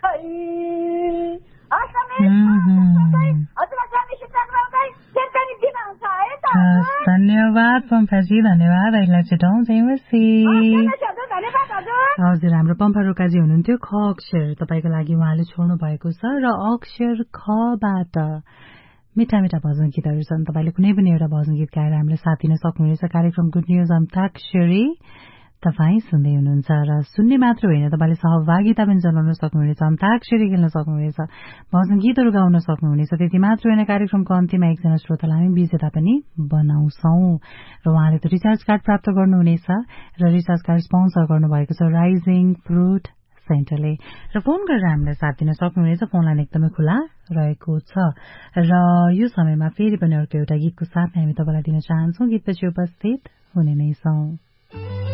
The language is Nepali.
खै धन्यवाद पम्फाजी, धन्यवाद। अहिले छिटाउँदैपछि हजुर, हाम्रो पम्फा रोकाजी हुनुहुन्थ्यो। ख अक्षर तपाईँको लागि उहाँले छोड्नु भएको छ र अक्षर खबाट मिठा मिठा भजन गीतहरू छन्। तपाईँले कुनै पनि एउटा भजन गीत गाएर हामीलाई साथ दिन सक्नुहुनेछ। कार्यक्रम गुड न्युज अन्ताक्षरी तपाईँ सुन्दै हुनुहुन्छ र सुन्ने मात्र होइन, तपाईँले सहभागिता पनि जनाउन सक्नुहुनेछ, अन्ताक्षरी खेल्न सक्नुहुनेछ, भजन गीतहरू गाउन सक्नुहुनेछ। त्यति मात्र होइन, कार्यक्रमको अन्त्यमा एकजना श्रोतालाई हामी विजेता पनि बनाउँछौं र उहाँले त रिचार्ज कार्ड प्राप्त गर्नुहुनेछ र रिचार्ज कार्ड स्पोन्सर गर्नुभएको छ राइजिङ फ्रुट सेन्टरले र फोन गरेर हामीलाई साथ दिन सक्नुहुनेछ। फोन लाइन एकदमै खुला रहेको छ र यो समयमा फेरि पनि अर्को एउटा गीतको साथ हामी तपाईँलाई दिन चाहन्छौं। गीतपछि उपस्थित हुने नै छौं।